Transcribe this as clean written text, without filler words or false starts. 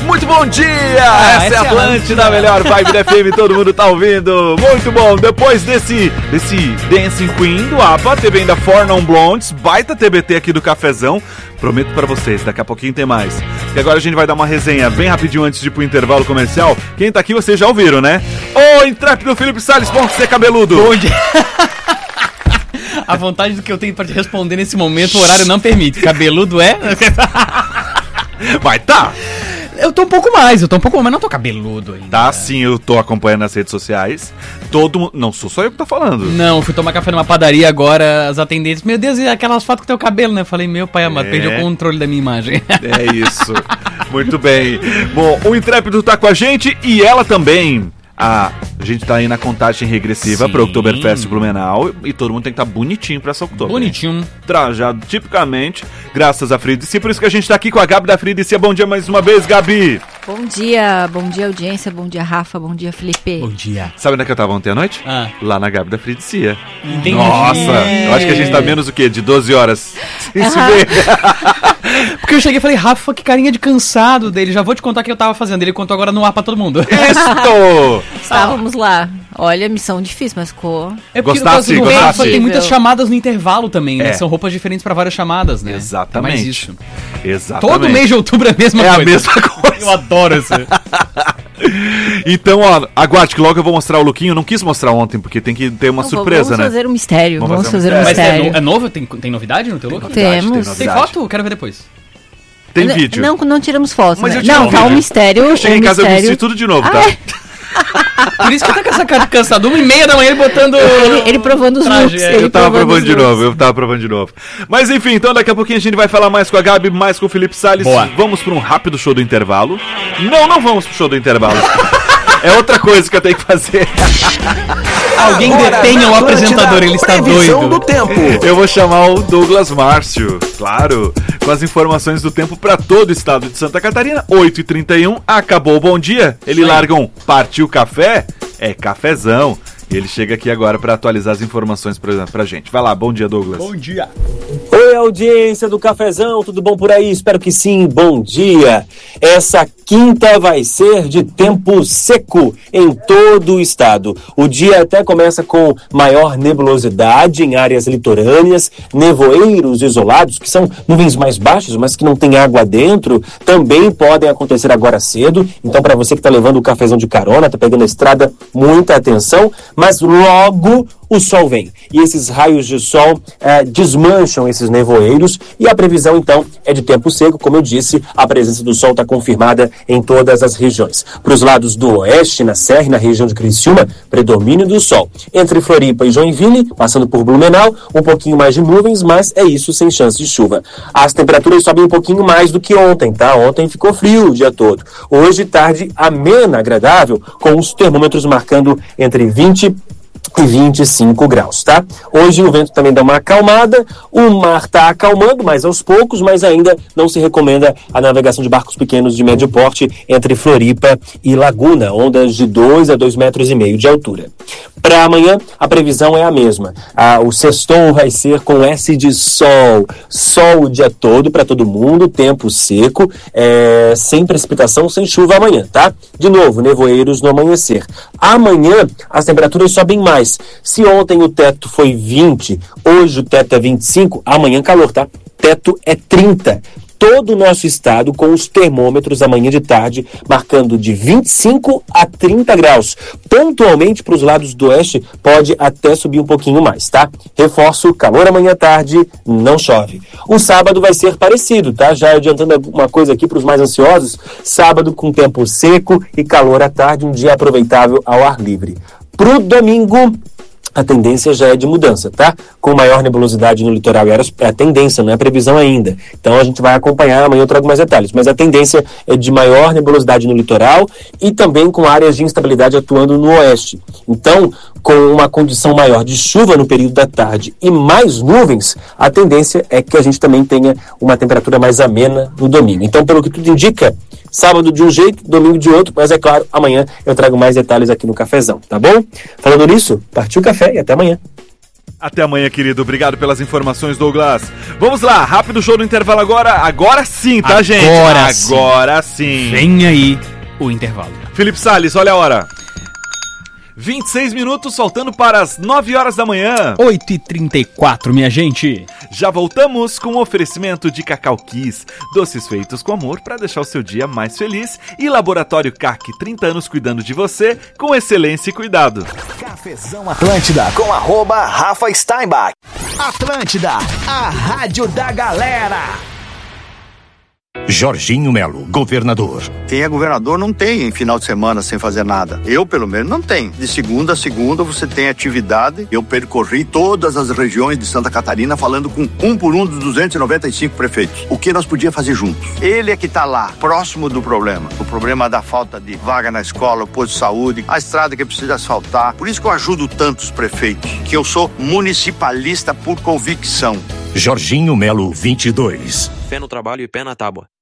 Muito bom dia! Essa é a Atlântida, a melhor vibe da FM, todo mundo tá ouvindo. Muito bom, depois desse Dancing Queen do ABBA, teve ainda Four Non Blondes, baita TBT aqui do Cafezão. Prometo pra vocês, daqui a pouquinho tem mais. E agora a gente vai dar uma resenha bem rapidinho antes de ir pro intervalo comercial. Quem tá aqui vocês já ouviram, né? Ô, intrépido Felipe Salles, bom ser cabeludo. Bom dia. A vontade do que eu tenho pra te responder nesse momento, o horário não permite. Cabeludo é? Vai, tá. Eu tô um pouco mais, mas não tô cabeludo ainda. Tá sim, eu tô acompanhando nas redes sociais. Todo mundo. Não sou só eu que tô falando. Não, fui tomar café numa padaria agora, as atendentes. Meu Deus, e aquelas fotos com teu cabelo, né? Eu falei, meu pai amado, perdi o controle da minha imagem. É isso. Muito bem. Bom, o Intrépido tá com a gente e ela também. A gente tá aí na contagem regressiva para o Oktoberfest Blumenau e todo mundo tem que estar bonitinho pra essa Oktober. Bonitinho. Trajado tipicamente, graças a Fridicia. Por isso que a gente tá aqui com a Gabi da Fridicia. Bom dia mais uma vez, Gabi. Bom dia audiência, bom dia Rafa, bom dia Felipe. Bom dia. Sabe onde é que eu tava ontem à noite? Lá na Gabi da Fridicia. Entendi. Nossa, eu acho que a gente tá menos o quê? De 12 horas. Isso mesmo. Porque eu cheguei e falei, Rafa, que carinha de cansado dele. Já vou te contar o que eu tava fazendo. Ele contou agora no ar pra todo mundo. Isso! Estávamos lá. Olha, missão difícil, mas ficou... É porque gostasse. Rafa tem muitas chamadas no intervalo também, né? É. São roupas diferentes pra várias chamadas, né? Exatamente. É mais isso. Exatamente. Todo mês de outubro é a mesma coisa. É a mesma coisa. Eu adoro isso. Então, ó, aguarde que logo eu vou mostrar o lookinho. Eu não quis mostrar ontem, porque tem que ter uma surpresa, vamos né? Fazer um mistério. Vamos fazer um Mas mistério. é novo? Tem novidade no teu look? Temos. Tem foto? Quero ver depois. Tem vídeo. Não tiramos fotos, Mas né? eu tiro Não, um tá um vídeo. mistério. Eu cheguei em casa e mistério. vesti tudo de novo, tá? Por isso que tá com essa cara de cansado. 1h30 da manhã ele botando... Ele provando os traje, looks. é. Eu tava provando de novo. Mas enfim, então daqui a pouquinho a gente vai falar mais com a Gabi, mais com o Felipe Salles. Boa. Vamos pra um rápido show do intervalo. Não vamos pro show do intervalo. É outra coisa que eu tenho que fazer. Alguém detenha o apresentador, ele está doido. Do tempo. Eu vou chamar o Douglas Márcio, claro, com as informações do tempo para todo o estado de Santa Catarina. 8h31, acabou o bom dia. Ele larga um partiu café, é cafezão. E ele chega aqui agora para atualizar as informações pra gente. Vai lá, bom dia, Douglas. Bom dia. Oi, audiência do Cafezão, tudo bom por aí? Espero que sim, bom dia. Essa quinta vai ser de tempo seco em todo o estado. O dia até começa com maior nebulosidade em áreas litorâneas, nevoeiros isolados, que são nuvens mais baixas, mas que não tem água dentro, também podem acontecer agora cedo. Então, para você que está levando o cafezão de carona, está pegando a estrada, muita atenção, mas logo o sol vem. E esses raios de sol desmancham esses nevoeiros e a previsão, então, é de tempo seco. Como eu disse, a presença do sol está confirmada em todas as regiões. Para os lados do oeste, na Serra e na região de Criciúma, predomínio do sol. Entre Floripa e Joinville, passando por Blumenau, um pouquinho mais de nuvens, mas é isso, sem chance de chuva. As temperaturas sobem um pouquinho mais do que ontem, tá? Ontem ficou frio o dia todo. Hoje, tarde amena, agradável, com os termômetros marcando entre 20 e 25 graus, tá? Hoje o vento também dá uma acalmada, o mar tá acalmando, mas aos poucos, mas ainda não se recomenda a navegação de barcos pequenos de médio porte entre Floripa e Laguna, ondas de 2 a 2,5 metros de altura. Para amanhã, a previsão é a mesma. O sextou vai ser com S de sol. Sol o dia todo para todo mundo, tempo seco, sem precipitação, sem chuva amanhã, tá? De novo, nevoeiros no amanhecer. Amanhã, as temperaturas sobem mais. Se ontem o teto foi 20, hoje o teto é 25, amanhã calor, tá? Teto é 30. Todo o nosso estado com os termômetros amanhã de tarde marcando de 25 a 30 graus. Pontualmente para os lados do oeste pode até subir um pouquinho mais, tá? Reforço, calor amanhã à tarde, não chove. O sábado vai ser parecido, tá? Já adiantando alguma coisa aqui para os mais ansiosos, sábado com tempo seco e calor à tarde, um dia aproveitável ao ar livre. Pro domingo, a tendência já é de mudança, tá? Com maior nebulosidade no litoral. É a tendência, não é a previsão ainda. Então a gente vai acompanhar, amanhã eu trago mais detalhes. Mas a tendência é de maior nebulosidade no litoral e também com áreas de instabilidade atuando no oeste. Então, com uma condição maior de chuva no período da tarde e mais nuvens, a tendência é que a gente também tenha uma temperatura mais amena no domingo. Então, pelo que tudo indica, sábado de um jeito, domingo de outro, mas é claro, amanhã eu trago mais detalhes aqui no Cafezão, tá bom? Falando nisso, partiu o café e até amanhã. Até amanhã, querido. Obrigado pelas informações, Douglas. Vamos lá, rápido show no intervalo agora. Agora sim, tá, gente? Agora sim. Vem aí o intervalo. Felipe Salles, olha a hora. 26 minutos, faltando para as 9 horas da manhã. 8h34, minha gente. Já voltamos com o oferecimento de Cacau Kiss, doces feitos com amor para deixar o seu dia mais feliz, e Laboratório CAC, 30 anos cuidando de você com excelência e cuidado. Cafezão Atlântida com @Rafa Steinbach. Atlântida, a rádio da galera. Jorginho Melo, governador. Quem é governador não tem final de semana sem fazer nada. Eu, pelo menos, não tenho. De segunda a segunda você tem atividade. Eu percorri todas as regiões de Santa Catarina falando com um por um dos 295 prefeitos. O que nós podíamos fazer juntos? Ele é que está lá, próximo do problema. O problema da falta de vaga na escola, o posto de saúde, a estrada que precisa asfaltar. Por isso que eu ajudo tantos prefeitos, que eu sou municipalista por convicção. Jorginho Melo, 22. Fé no trabalho e pé na tábua.